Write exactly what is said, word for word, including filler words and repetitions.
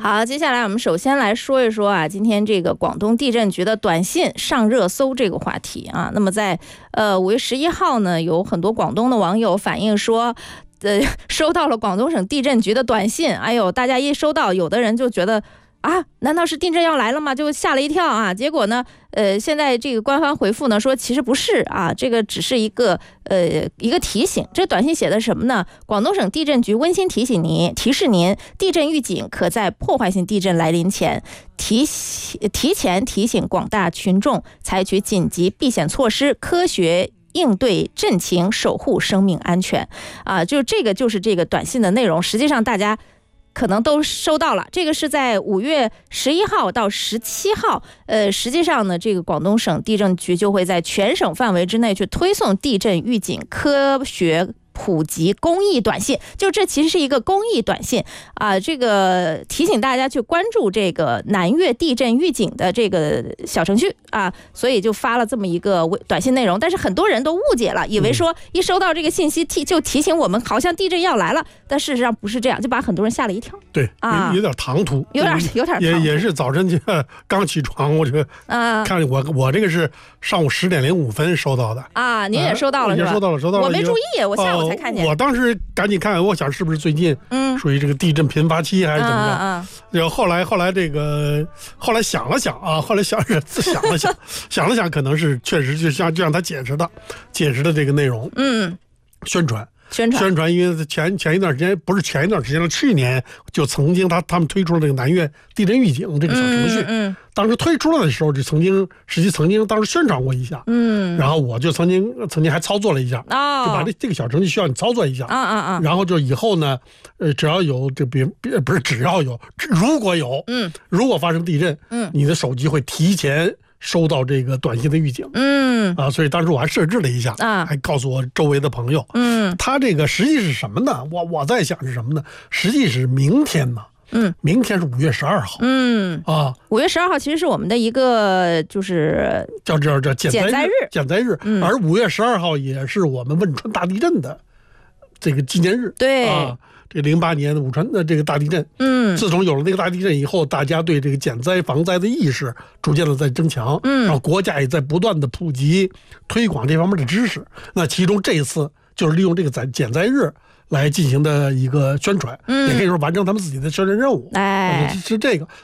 好，接下来我们首先来说一说啊，今天这个广东地震局的短信上热搜这个话题啊。那么在呃五月十一号呢，有很多广东的网友反映说，呃，收到了广东省地震局的短信。哎呦，大家一收到，有的人就觉得啊，难道是地震要来了吗？就吓了一跳啊！结果呢，呃，现在这个官方回复呢说，其实不是啊，这个只是一个呃一个提醒。这短信写的什么呢？广东省地震局温馨提醒您，提示您，地震预警可在破坏性地震来临前提提前提醒广大群众采取紧急避险措施，科学应对震情，守护生命安全。啊，就这个就是这个短信的内容。实际上大家可能都收到了，这个是在五月十一号到十七号，呃，实际上呢，这个广东省地震局就会在全省范围之内去推送地震预警科学普及公益短信，就这其实是一个公益短信啊，这个提醒大家去关注这个南粤地震预警的这个小程序啊，所以就发了这么一个短信内容。但是很多人都误解了，以为说一收到这个信息提就提醒我们好像地震要来了，但事实上不是这样，就把很多人吓了一跳。 对啊，有点唐突， 有点有点也也是早晨就刚起床，我这啊，看我我这个是上午十点零五分收到的啊， 您也收到了是吧？ 也收到了，收到了， 我没注意，我下午才看见。 我当时赶紧看，我想是不是最近嗯属于这个地震频发期还是怎么着？嗯，然后后来后来这个后来想了想啊，后来想想了想想了想，可能是确实就像就像他解释的解释的这个内容，嗯，宣传。 宣传宣传，因为前前一段时间不是前一段时间了，去年就曾经他他们推出了这个南粤地震预警这个小程序，嗯，嗯当时推出来的时候就曾经实际曾经当时宣传过一下，嗯，然后我就曾经曾经还操作了一下，哦，就把这这个小程序需要你操作一下，啊啊啊，然后就以后呢，呃，只要有这别别不是只要有，如果有，嗯，如果发生地震，嗯，你的手机会提前收到这个短信的预警，嗯啊，所以当时我还设置了一下啊，还告诉我周围的朋友，嗯，他这个实际是什么呢？我我在想是什么呢？实际是明天呢，嗯，明天是五月十二号，嗯啊， 五月十二号其实是我们的一个就是叫叫叫减灾日， 减灾日，嗯，而五月十二号也是我们汶川大地震的这个纪念日， 对啊。这零八年武川的这个大地震，嗯，自从有了那个大地震以后，大家对这个减灾防灾的意识逐渐的在增强，嗯，然后国家也在不断的普及推广这方面的知识。那其中这一次就是利用这个减减灾日来进行的一个宣传，嗯，也可以说完成他们自己的宣传任务，哎，是这个。